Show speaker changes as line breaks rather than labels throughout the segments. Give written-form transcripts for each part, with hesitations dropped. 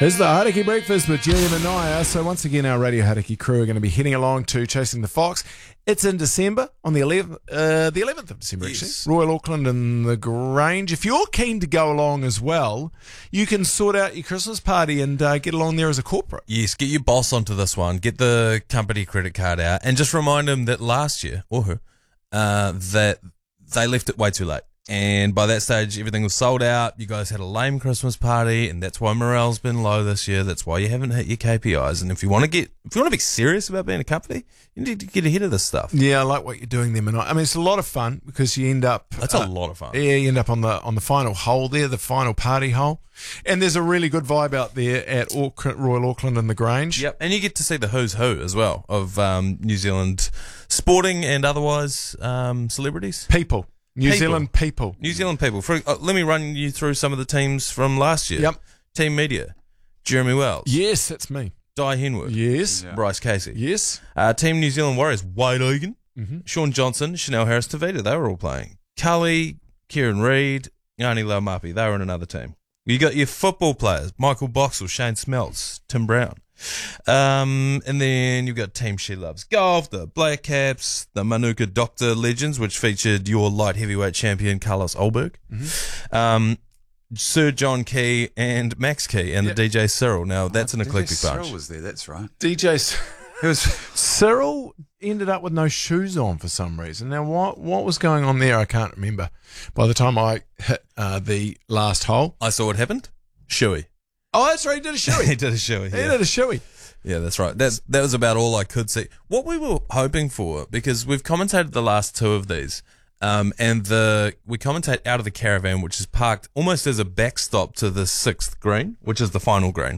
It's the Hauraki Breakfast with Gillian and Naya. So once again, our Radio Hauraki crew are going to be heading along to Chasing the Fox. It's in December, on the 11th of December,
Yes.
actually. Royal Auckland and the Grange. If you're keen to go along as well, you can sort out your Christmas party and get along there as a corporate.
Yes, get your boss onto this one. Get the company credit card out, and just remind him that last year, or her, that they left it way too late. And by that stage, everything was sold out. You guys had a lame Christmas party, and that's why morale's been low this year. That's why you haven't hit your KPIs. And if you want to be serious about being a company, you need to get ahead of this stuff.
Yeah, I like what you're doing there, Manai. I mean, it's a lot of fun because you end up...
That's a lot of fun.
Yeah, you end up on the final hole there, the final party hole. And there's a really good vibe out there at Royal Auckland and the Grange.
Yep, and you get to see the who's who as well of New Zealand sporting and otherwise celebrities.
People. New Zealand people.
New Zealand people. Let me run you through some of the teams from last year.
Yep.
Team Media, Jeremy Wells.
Yes, that's me.
Di Henwood.
Yes.
Yeah.
Bryce Casey.
Yes.
Team New Zealand Warriors, Wade Egan,
Mm-hmm.
Sean Johnson, Chanel Harris-Tavita. They were all playing. Cully, Kieran Reid, Ngani Laumapi. They were in another team. You got your football players, Michael Boxall, Shane Smelts, Tim Brown. And then you've got Team She Loves Golf, the Black Caps, the Manuka Doctor Legends, which featured your light heavyweight champion, Carlos Olberg.
Mm-hmm.
Sir John Key and Max Key and the DJ Cyril. Now, that's an eclectic bunch.
Cyril was there, that's right.
DJ
It was
Cyril ended up with no shoes on for some reason. Now, what was going on there? I can't remember. By the time I hit the last hole.
I saw what happened. Shuey.
Oh, that's right. He did a shoey.
He did a shoey.
He
Yeah.
did a shoey.
Yeah, that's right. That was about all I could see. What we were hoping for, because we've commentated the last two of these, and we commentate out of the caravan, which is parked almost as a backstop to the sixth green, which is the final green.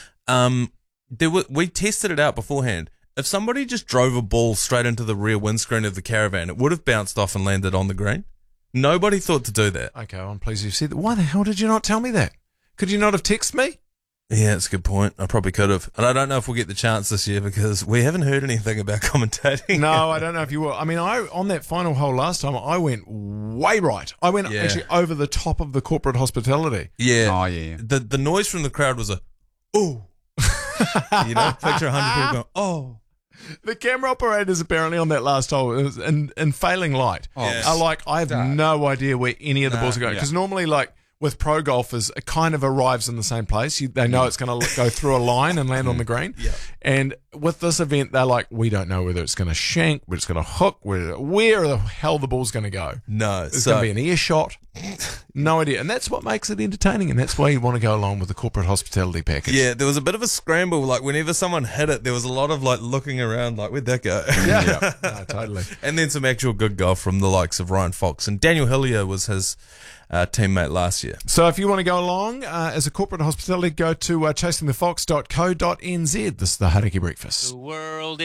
We tested it out beforehand. If somebody just drove a ball straight into the rear windscreen of the caravan, it would have bounced off and landed on the green. Nobody thought to do that.
Okay, well, I'm pleased you said that. Why the hell did you not tell me that? Could you not have texted me?
Yeah, that's a good point. I probably could have. And I don't know if we'll get the chance this year because we haven't heard anything about commentating.
No, I don't know if you will. I mean, on that final hole last time, I went way right. I went
Yeah.
actually over the top of the corporate hospitality.
Yeah.
Oh, yeah.
The noise from the crowd was a, oh. You know, picture 100 people going, oh.
The camera operators apparently on that last hole was in failing light
Oh,
are like, I have no idea where any of the balls are going.
yeah.
Because normally, like, with pro golfers, it kind of arrives in the same place. They know it's going to go through a line and land on the green.
Yeah.
And with this event, they're like, we don't know whether it's going to shank, whether it's going to hook, where the hell the ball's going to go.
No.
It's going to be an earshot. No idea. And that's what makes it entertaining. And that's why you want to go along with the corporate hospitality package.
Yeah, there was a bit of a scramble. Like, whenever someone hit it, there was a lot of, like, looking around, like, where'd that go?
Yeah. No, totally.
And then some actual good golf from the likes of Ryan Fox. And Daniel Hillier was his teammate last year.
So if you want to go along as a corporate hospitality, go to chasingthefox.co.nz. This is the Hauraki Breakfast.
The world